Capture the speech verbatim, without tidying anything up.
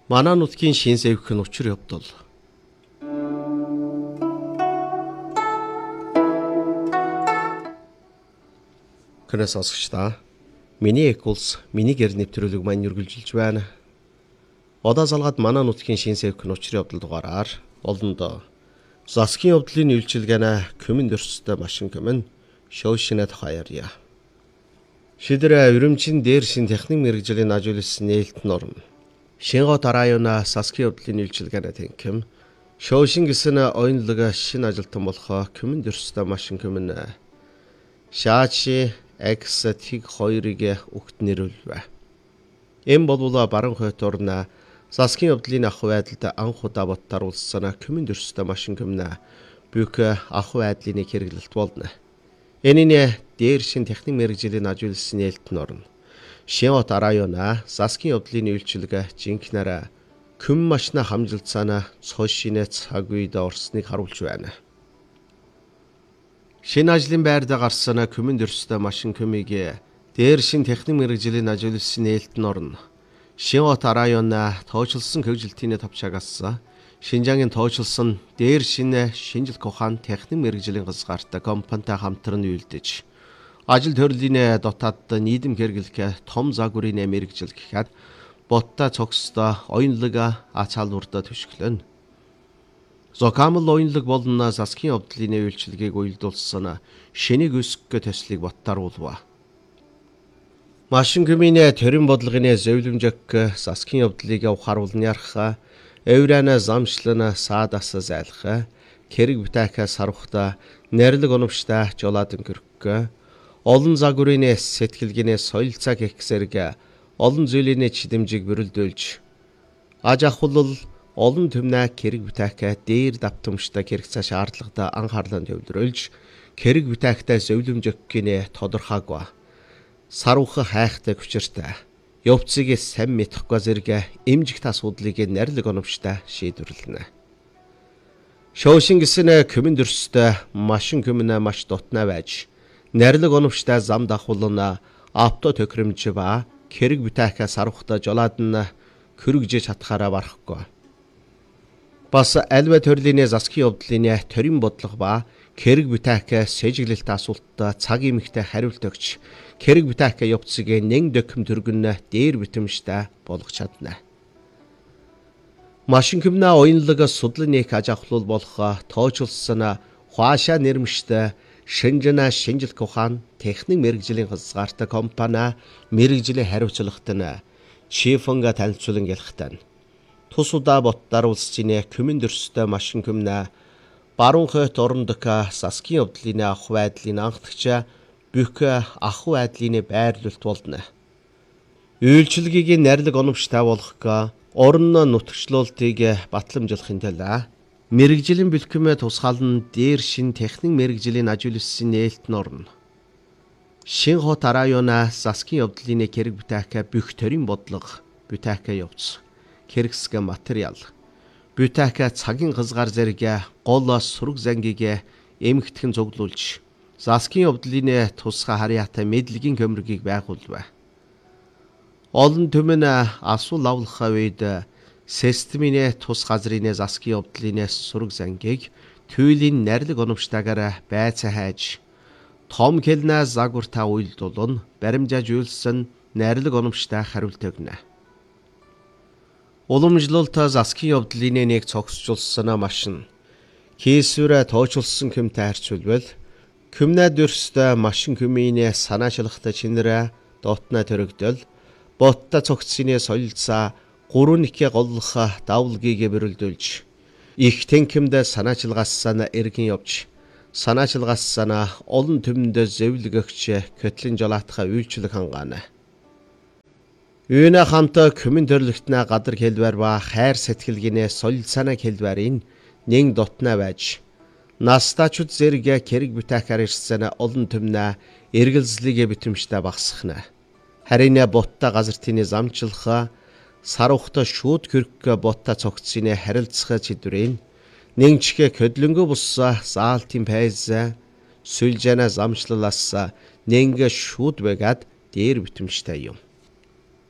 Манай нутгийн шин сэвхэн учир явдал. Кэнэс асгчдаа. Миний эк улс миний гэр нэвтрүүлэг маань үргэлжилж байна. Одоо залгаад манай нутгийн шин сэвхэн учир явдал дугаараар олондоо засгийн явдлын үйлчилгээнэ комин дөрстэй машин комин шоушинэт хаяарья. Шидэрэ өрөмчин дээр шин техник мэрэгжлийн ажуулсан нээлт норм. Шингот района засгийн явдлын үйлчилгээнэ тэнхэм шоушин гэсэн оюунлага шин ажилтан болохоо комин дөрстэй машин комин шаачи X тэг хоёрыг өгт нэрвэлвэ. Эм болвола баран хойт орна засгийн явдлын ах байдалд анх удаа боттар улсана комин дөрстэй машин комин бүх ах байдлын хэрэглэлт болно. Энэний дээр шин техник мэрэгжлийн ажуулсан нээлт норм. Шингот района засгийн явдлын үйлчилгээ жинхнээр комин машина хамжилцаана цоошинэ цаг үед орсныг харуулж байна. Шинэ ажлын байрд гарсан комин дөрстэй машин комиг дээр шин техник мэрэгжлийн ажуулсан нээлт норм. Шингот района тооцолсон хөгжилтийн тавчаагаас Шинжангийн тооцолсон дээр шинэ шинжилх ухаан техник мэрэгжлийн газгаартай компанитай хамтран үйлдэж ажил төрлийн дотоод нийгэм хэрэглэх том загварын мэрэгжил гэхэд ботта цогцтой оюунлага ацаалуурда төшөглөн. Зокамл оюунлаг болон засгийн явдлын үйлчилгээг уялдуулсан шинийг өсгөх төслийг боттааруулва. Машин комины төрийн бодлогын зөвлөмжөг засгийн явдлыг ухааруулны арга Эврана замшлана саадас зайлах хэрэг бүтээх сарвахта нэрлэг оновчтой жолоод өнгөрөх олон загварын сэтгэлгээний соёл цаг ихсэрэг олон зүйлийн чидэмжийг бүрэлдүүлж аж ахуйлал олон төмнө хэрэг бүтээх дээр давтамжтай хэрэгцээ шаардлагатай анхаарлаа төвлөрүүлж хэрэг бүтээхтэй зөвлөмжөгийн тодорхойг сарвах хайхтай хүчиртэй явцыг сайн мэдхгүй зэрэг эмжигт асуудлыг нэрлэг оновчтой шийдвэрлэнэ. Шоушин гэсэн комин дөрстэй машин комин маш дотноо байж нэрлэг оновчтой зам давхуулна авто төхрөмж ба хэрэг бүтээх сарвахта жолоод нь хөргөж чадхаараа барахгүй. Бас альва төрлийн засгийн явдлын төрийн бодлого ба хэрэг бүтээх сэжиглэлт асуултад цаг эмэгтэй хариулт өгч хэрэг бүтээх явцыг нэн дөкм төргөн дээр битэмжтэй болгох чадна. Машин комина оюунлага судлын аж ахуйл болох тооцолсон хуашаа нэрмжтэй шинжэнэ шинжилх ухаан техник мэрэгжлийн газгаартай компани мэрэгжлийн хариуцлагатай нь чифонга танилцуулан гэлхтэн. Тус удаа боттар улсын комин дөрстэй машин комина баруун хойт орондох засгийн явдлын ах байдлын анхдагч бүх ах байдлын байрлалт болно. Үйлчилгээг нэрлэг оновчтой болгох орон нутагчлуултыг батламжуулахын тулд мэрэгжлийн бэлтгэмээ тусгаална дээр шин техник мэрэгжлийн ажуулсан нээлт норм. Шингот района засгийн явдлын хэрэг бүтээх бүх төрийн бодлого бүтээх явц хэрэгсгэ материал бүтээх цагийн газгаар зэрэг гол сураг зангийг эмгэгтгэн цуглуулж засгийн явдлын тусгай харьяатай мэдлэгийн көмөргийг байгуулва. Олон төмөн асуул авлах үед системийн тус газрын засгийн явдлын сураг зангийг түйлийн нэрлэг оновчтойгоор байцаа хайж том хэлнэ загвартай уялдуулан баримжааж үйлсэн нэрлэг оновчтой хариулт өгнө. Уламжлалт засгийн явдлын нэг цогцолсон машин хийсвэр тооцолсон комтой харьцуулбал комина дөрстэй машин комины санаачлахтай чинэрэ дотна төрөгдөл ботта цогцсны солилцаа гурван их голлох давлгийг бүрэлдүүлж их тэнхимд санаачлагаасаа эргэн явж санаачлагаасаа олон төмөнд зөвлөгөгч көтлөн жолоотхаа үйлчлэг хангаана. Үүнэ хамтаа комин төрлөختнө гадар хэлбэр ба хайр сэтгэлгээний солилцааны хэлбэрийн нэг дотноо байж настачуд зэрэг хэрэг бүтэхээр ирсэн олон төмнө эргэлзлийг битэмжтэй багсахна. Харин ботта газартын замчлах сарвахта шууд хөрөх ботта цогцсны харилцах чидвэрийн нэгчгэ көдлөнгө бус заалтын пайз сүлжэна замчлалаас нэнгэ шууд байгаад дээр битэмжтэй юм.